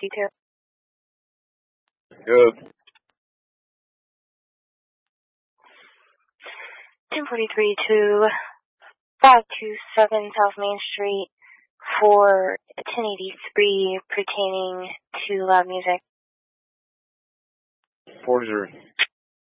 detail. Good. 1043 to 527 South Main Street for 1083 pertaining to loud music. 40.